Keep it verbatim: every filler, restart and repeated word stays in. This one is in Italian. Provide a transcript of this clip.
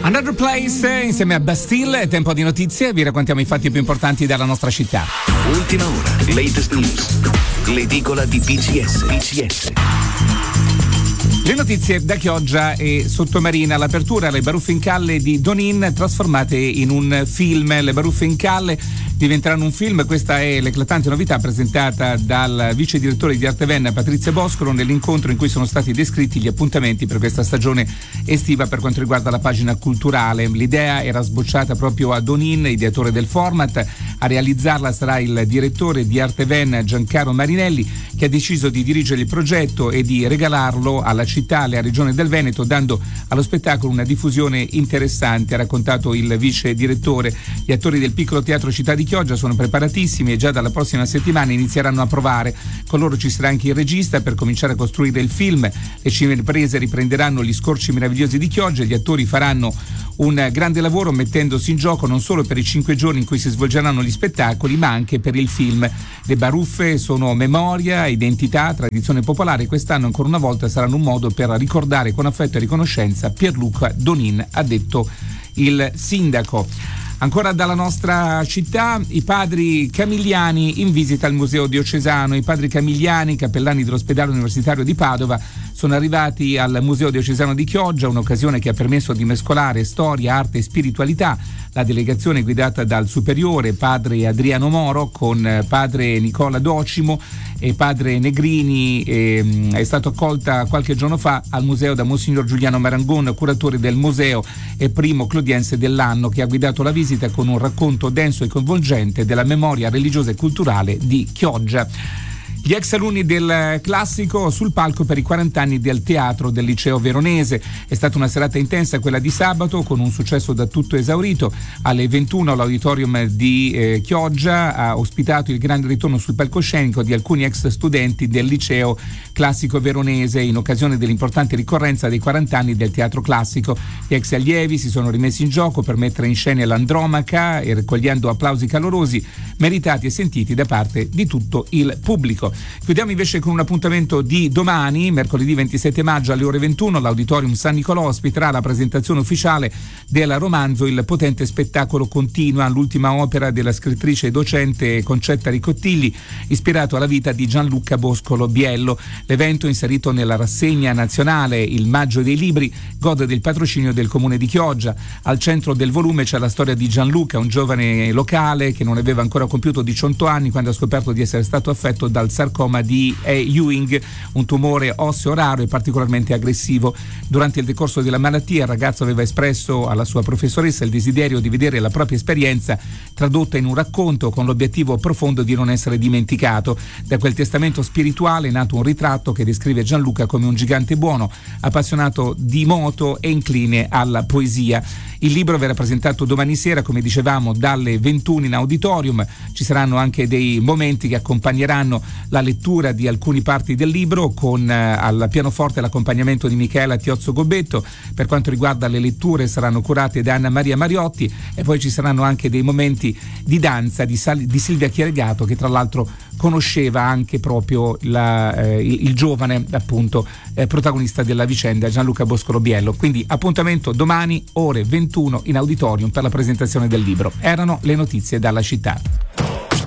Another Place insieme a Bastille, tempo di notizie, vi raccontiamo i fatti più importanti della nostra città. Ultima ora, latest news, l'edicola di P C S. P C S. Le notizie da Chioggia e Sottomarina, l'apertura Le Baruffe in Calle di Donin trasformate in un film. Le Baruffe in Calle diventeranno un film, questa è l'eclatante novità presentata dal vice direttore di Arteven Patrizia Boscolo nell'incontro in cui sono stati descritti gli appuntamenti per questa stagione estiva per quanto riguarda la pagina culturale. L'idea era sbocciata proprio a Donin, ideatore del format. A realizzarla sarà il direttore di Arteven Giancarlo Marinelli, che ha deciso di dirigere il progetto e di regalarlo alla città, alla regione del Veneto, dando allo spettacolo una diffusione interessante, ha raccontato il vice direttore. Gli attori del piccolo teatro Città di Chioggia sono preparatissimi e già dalla prossima settimana inizieranno a provare. Con loro ci sarà anche il regista per cominciare a costruire il film. Le cineprese riprenderanno gli scorci meravigliosi di Chioggia, gli attori faranno un grande lavoro mettendosi in gioco non solo per i cinque giorni in cui si svolgeranno gli spettacoli, ma anche per il film. Le baruffe sono memoria, identità, tradizione popolare. Quest'anno ancora una volta saranno un modo per ricordare con affetto e riconoscenza Pierluca Donin, ha detto il sindaco. Ancora dalla nostra città, i padri Camigliani in visita al Museo Diocesano. I padri Camigliani, cappellani dell'ospedale universitario di Padova, sono arrivati al Museo Diocesano di Chioggia, un'occasione che ha permesso di mescolare storia, arte e spiritualità. La delegazione guidata dal superiore padre Adriano Moro con padre Nicola Docimo e padre Negrini eh, è stata accolta qualche giorno fa al museo da Monsignor Giuliano Marangon, curatore del museo e primo clodiense dell'anno, che ha guidato la visita con un racconto denso e coinvolgente della memoria religiosa e culturale di Chioggia. Gli ex alunni del classico sul palco per i quaranta anni del teatro del liceo veronese. È stata una serata intensa quella di sabato, con un successo da tutto esaurito. Alle ventuno l'auditorium di eh, Chioggia ha ospitato il grande ritorno sul palcoscenico di alcuni ex studenti del liceo classico veronese in occasione dell'importante ricorrenza dei quaranta anni del teatro classico. Gli ex allievi si sono rimessi in gioco per mettere in scena l'Andromaca e raccogliendo applausi calorosi meritati e sentiti da parte di tutto il pubblico. Chiudiamo invece con un appuntamento di domani, mercoledì ventisette maggio alle ore ventuno. L'Auditorium San Nicolò ospiterà la presentazione ufficiale del romanzo Il potente spettacolo continua, l'ultima opera della scrittrice e docente Concetta Ricottilli, ispirato alla vita di Gianluca Boscolo Biello. L'evento, inserito nella rassegna nazionale Il Maggio dei Libri, gode del patrocinio del comune di Chioggia. Al centro del volume c'è la storia di Gianluca, un giovane locale che non aveva ancora compiuto diciotto anni quando ha scoperto di essere stato affetto dal sarcoma di Ewing, un tumore osseo raro e particolarmente aggressivo. Durante il decorso della malattia il ragazzo aveva espresso alla sua professoressa il desiderio di vedere la propria esperienza tradotta in un racconto, con l'obiettivo profondo di non essere dimenticato. Da quel testamento spirituale è nato un ritratto che descrive Gianluca come un gigante buono, appassionato di moto e incline alla poesia. Il libro verrà presentato domani sera, come dicevamo, dalle ventuno in auditorium. Ci saranno anche dei momenti che accompagneranno la lettura di alcune parti del libro, con eh, al pianoforte l'accompagnamento di Michela Tiozzo Gobbetto. Per quanto riguarda le letture, saranno curate da Anna Maria Mariotti, e poi ci saranno anche dei momenti di danza di, Sal- di Silvia Chieregato, che tra l'altro conosceva anche proprio la, eh, il, il giovane appunto eh, protagonista della vicenda, Gianluca Boscolo Biello. Quindi appuntamento domani ore ventuno in auditorium per la presentazione del libro. Erano le notizie dalla città.